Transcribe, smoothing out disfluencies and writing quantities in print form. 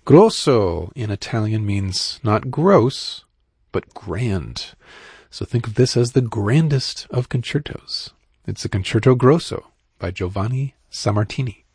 Grosso in Italian means not gross, but grand. So think of this as the grandest of concertos. It's the Concerto Grosso by Giovanni Sammartini.